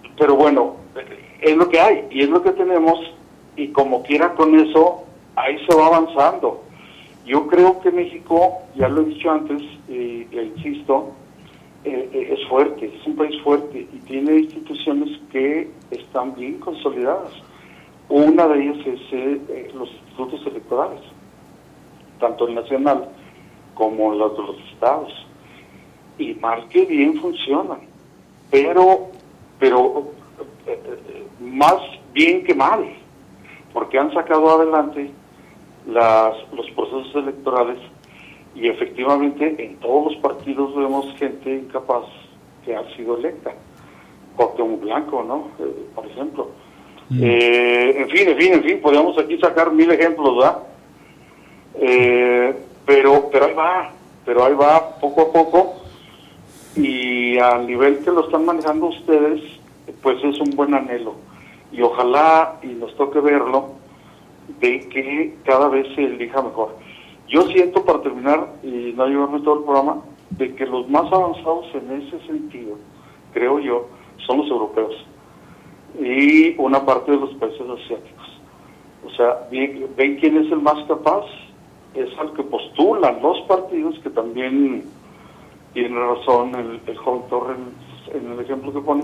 S5: es lo que hay y es lo que tenemos, y como quiera con eso, ahí se va avanzando. Yo creo que México, ya lo he dicho antes, e insisto, es fuerte, es un país fuerte y tiene instituciones que están bien consolidadas. Una de ellas es los institutos electorales, tanto el nacional como los de los estados. Y mal que bien funcionan, pero más bien que mal, porque han sacado adelante los procesos electorales y efectivamente en todos los partidos vemos gente incapaz que ha sido electa. Cuauhtémoc Blanco, ¿no? Por ejemplo. En fin, podríamos aquí sacar 1000 ejemplos, ¿verdad? Pero ahí va, poco a poco, y al nivel que lo están manejando ustedes, pues es un buen anhelo, y ojalá y nos toque verlo, de que cada vez se elija mejor. Yo siento, para terminar y no llevarme todo el programa, de que los más avanzados en ese sentido, creo yo, son los europeos y una parte de los países asiáticos. O sea, ven quién es el más capaz, es al que postulan los partidos, que también tiene razón el joven Torres en el ejemplo que pone,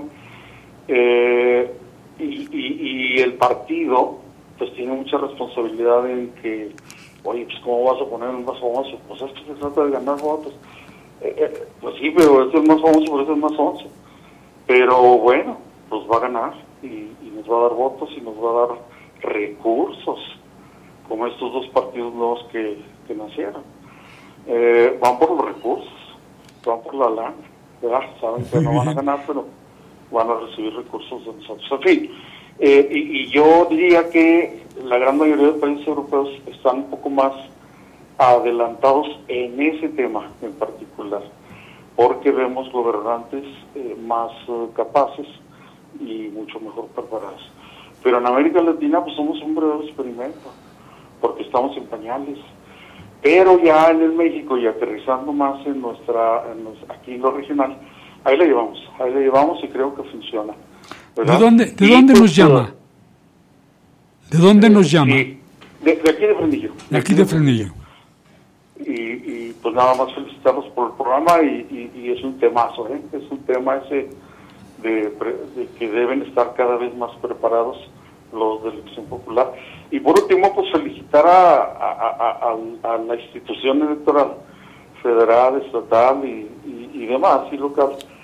S5: y el partido pues tiene mucha responsabilidad en que, oye, pues ¿cómo vas a poner el más famoso? Pues esto se trata de ganar votos. Pues sí, pero es el más famoso, por eso es más famoso. Pero bueno, pues va a ganar y nos va a dar votos y nos va a dar recursos, como estos dos partidos nuevos que nacieron. Van por los recursos, van por la lana, ¿verdad? Saben que no van a ganar, pero van a recibir recursos de nosotros. En fin, y yo diría que la gran mayoría de países europeos están un poco más adelantados en ese tema en particular, porque vemos gobernantes más capaces y mucho mejor preparados. Pero en América Latina pues somos un breve experimento, porque estamos en pañales. Pero ya en el México, y aterrizando más en aquí en lo regional, ahí la llevamos y creo que funciona, ¿verdad?
S2: ¿De dónde nos llama? ¿De dónde nos llama?
S5: De aquí de Fresnillo.
S2: De aquí de Fresnillo.
S5: Y pues nada más felicitarlos por el programa, y es un temazo, es un tema ese de que deben estar cada vez más preparados los de Elección Popular. Y por último, pues felicitar a la institución electoral, federal, estatal y demás, y local,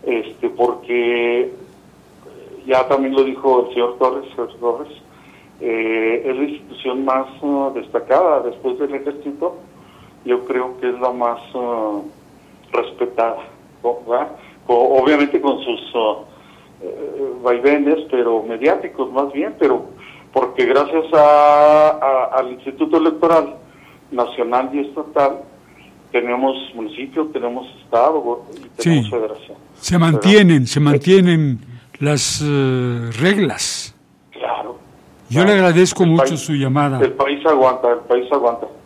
S5: porque ya también lo dijo el señor Torres, es la institución más destacada después del ejército. Yo creo que es la más respetada, ¿verdad? Obviamente con sus vaivenes, pero mediáticos más bien, pero porque gracias al Instituto Electoral Nacional y Estatal tenemos municipio, tenemos estado y tenemos federación.
S2: Se mantienen las reglas.
S5: Claro.
S2: Yo le agradezco mucho su llamada.
S5: El país aguanta.